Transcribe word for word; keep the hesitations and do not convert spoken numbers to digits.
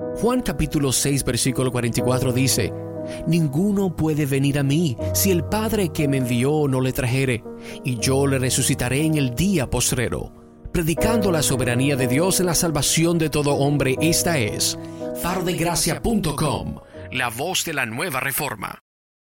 Juan capítulo seis versículo cuarenta y cuatro dice: Ninguno puede venir a mí si el Padre que me envió no le trajere, y yo le resucitaré en el día postrero. Predicando la soberanía de Dios en la salvación de todo hombre, esta es faro de gracia punto com, la voz de la nueva reforma.